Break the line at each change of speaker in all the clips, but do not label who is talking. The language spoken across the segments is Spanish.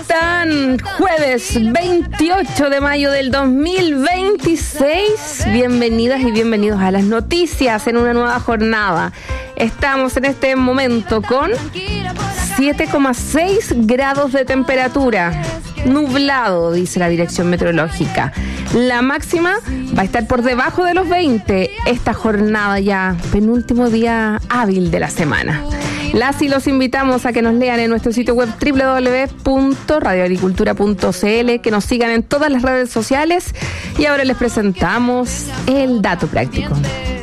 están? Jueves 28 de mayo del 2026. Bienvenidas y bienvenidos a las noticias en una nueva jornada. Estamos en este momento con 7,6 grados de temperatura. Nublado, dice la dirección meteorológica. La máxima va a estar por debajo de los 20 esta jornada ya, penúltimo día hábil de la semana. Las y los invitamos a que nos lean en nuestro sitio web www.radioagricultura.cl, que nos sigan en todas las redes sociales y ahora les presentamos el dato práctico.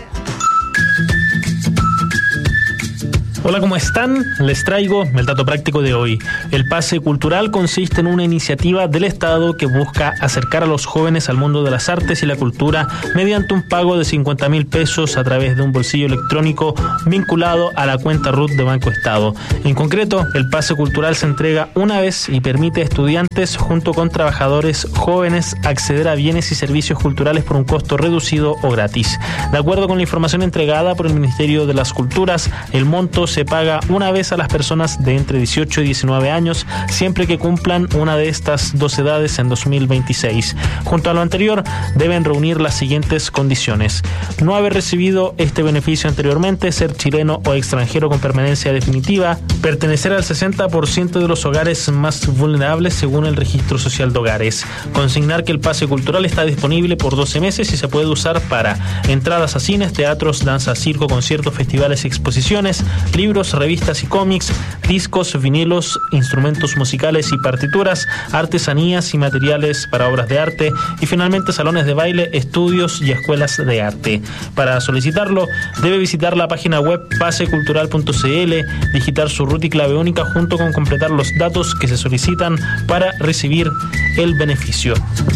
Hola, ¿cómo están? Les traigo el dato práctico de hoy. El pase cultural consiste en una iniciativa del Estado que busca acercar a los jóvenes al mundo de las artes y la cultura mediante un pago de 50,000 pesos a través de un bolsillo electrónico vinculado a la cuenta RUT de Banco Estado. En concreto, el pase cultural se entrega una vez y permite a estudiantes junto con trabajadores jóvenes acceder a bienes y servicios culturales por un costo reducido o gratis. De acuerdo con la información entregada por el Ministerio de las Culturas, el monto se paga una vez a las personas de entre 18 y 19 años, siempre que cumplan una de estas dos edades en 2026. Junto a lo anterior, deben reunir las siguientes condiciones: no haber recibido este beneficio anteriormente, ser chileno o extranjero con permanencia definitiva, pertenecer al 60% de los hogares más vulnerables según el Registro Social de Hogares, consignar que el pase cultural está disponible por 12 meses y se puede usar para entradas a cines, teatros, danza, circo, conciertos, festivales y exposiciones, libros, revistas y cómics, discos, vinilos, instrumentos musicales y partituras, artesanías y materiales para obras de arte y finalmente salones de baile, estudios y escuelas de arte. Para solicitarlo, debe visitar la página web pasecultural.cl, digitar su RUT y clave única junto con completar los datos que se solicitan para recibir el beneficio.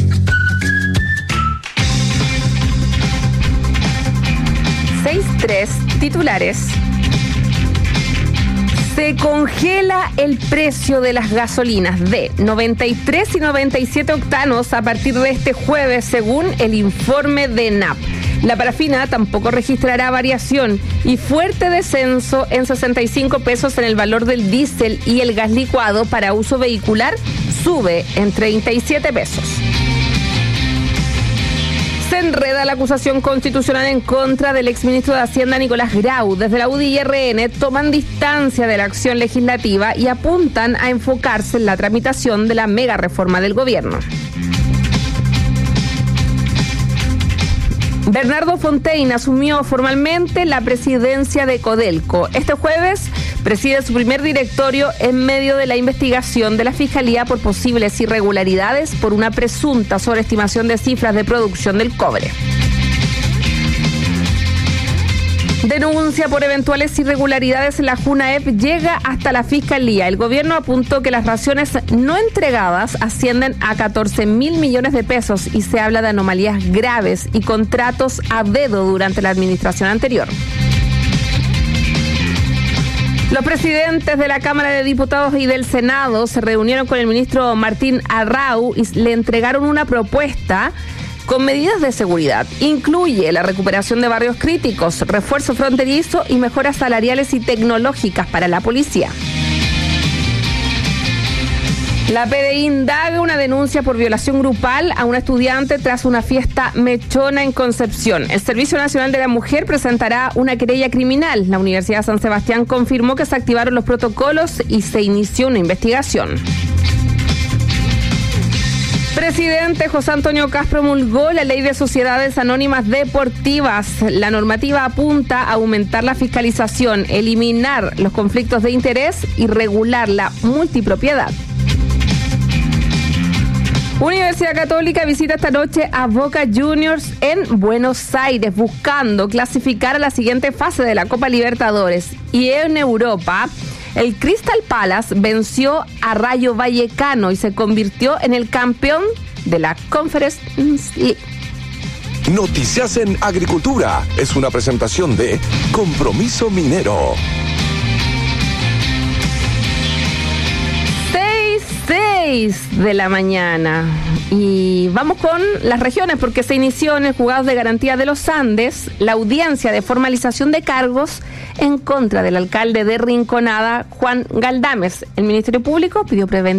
Titulares. Se congela el precio de las gasolinas de 93 y 97 octanos a partir de este jueves, según el informe de ENAP. La parafina tampoco registrará variación y fuerte descenso en 65 pesos en el valor del diésel, y el gas licuado para uso vehicular sube en 37 pesos. Se enreda la acusación constitucional en contra del exministro de Hacienda Nicolás Grau. Desde la UDI y RN toman distancia de la acción legislativa y apuntan a enfocarse en la tramitación de la mega reforma del gobierno. Bernardo Fontaine asumió formalmente la presidencia de Codelco. Este jueves preside su primer directorio en medio de la investigación de la Fiscalía por posibles irregularidades por una presunta sobreestimación de cifras de producción del cobre. Denuncia por eventuales irregularidades en la JUNAEP llega hasta la Fiscalía. El gobierno apuntó que las raciones no entregadas ascienden a 14,000 millones de pesos y se habla de anomalías graves y contratos a dedo durante la administración anterior. Los presidentes de la Cámara de Diputados y del Senado se reunieron con el ministro Martín Arrau y le entregaron una propuesta con medidas de seguridad. Incluye la recuperación de barrios críticos, refuerzo fronterizo y mejoras salariales y tecnológicas para la policía. La PDI indaga una denuncia por violación grupal a una estudiante tras una fiesta mechona en Concepción. El Servicio Nacional de la Mujer presentará una querella criminal. La Universidad de San Sebastián confirmó que se activaron los protocolos y se inició una investigación. Presidente José Antonio Kast promulgó la Ley de Sociedades Anónimas Deportivas. La normativa apunta a aumentar la fiscalización, eliminar los conflictos de interés y regular la multipropiedad. Universidad Católica visita esta noche a Boca Juniors en Buenos Aires, buscando clasificar a la siguiente fase de la Copa Libertadores. Y en Europa, el Crystal Palace venció a Rayo Vallecano y se convirtió en el campeón de la Conference League.
Noticias en Agricultura es una presentación de Compromiso Minero.
6 de la mañana. Y vamos con las regiones, porque se inició en el Juzgado de Garantía de los Andes la audiencia de formalización de cargos en contra del alcalde de Rinconada, Juan Galdames. El Ministerio Público pidió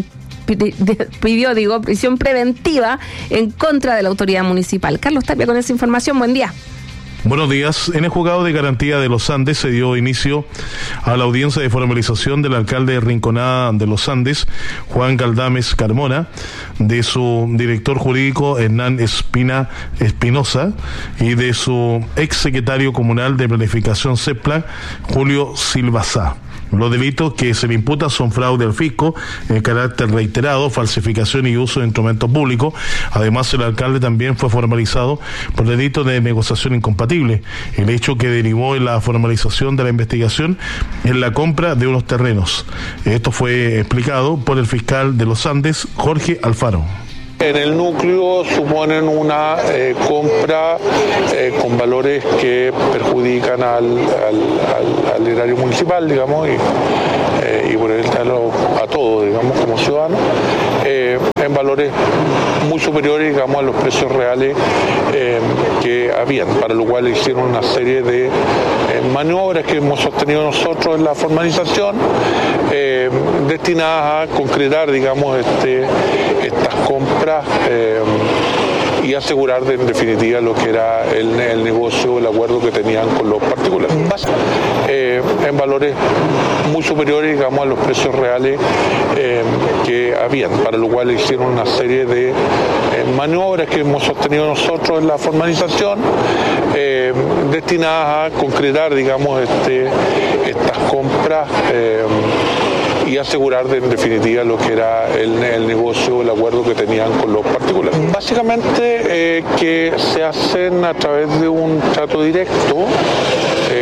pidió prisión preventiva en contra de la autoridad municipal. Carlos Tapia con esa información, buen día.
Buenos días. En el juzgado de garantía de Los Andes se dio inicio a la audiencia de formalización del alcalde de Rinconada de Los Andes, Juan Galdames Carmona, de su director jurídico Hernán Espinosa y de su ex secretario comunal de planificación CEPLA, Julio Silvazá. Los delitos que se le imputan son fraude al fisco, en carácter reiterado, falsificación y uso de instrumentos públicos. Además, el alcalde también fue formalizado por delito de negociación incompatible. El hecho que derivó en la formalización de la investigación en la compra de unos terrenos. Esto fue explicado por el fiscal de Los Andes, Jorge Alfaro.
En el núcleo suponen una compra con valores que perjudican al erario municipal, digamos, y por evitarlo a todos, digamos, como ciudadanos, en valores muy superiores, digamos, a los precios reales que habían, para lo cual hicieron una serie de maniobras que hemos sostenido nosotros en la formalización, destinadas a concretar, digamos, estas compras y asegurar en definitiva lo que era el negocio, el acuerdo que tenían con los particulares. En valores muy superiores, digamos, a los precios reales que habían, para lo cual hicieron una serie de maniobras que hemos sostenido nosotros en la formalización, destinadas a concretar, digamos, estas compras y asegurar en definitiva lo que era el negocio, el acuerdo que tenían con los particulares. Básicamente que se hacen a través de un trato directo